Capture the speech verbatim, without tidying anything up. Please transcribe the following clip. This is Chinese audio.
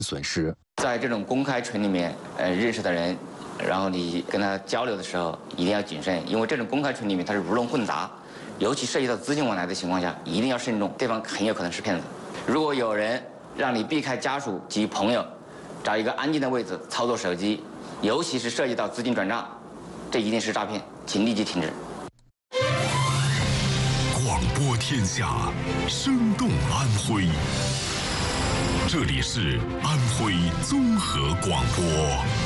损失。 在这种公开群里面，呃，认识的人，然后你跟他交流的时候一定要谨慎，因为这种公开群里面它是鱼龙混杂，尤其涉及到资金往来的情况下，一定要慎重，对方很有可能是骗子。如果有人让你避开家属及朋友，找一个安静的位置操作手机，尤其是涉及到资金转账，这一定是诈骗，请立即停止。 广播天下，生动安徽。这里是安徽综合广播。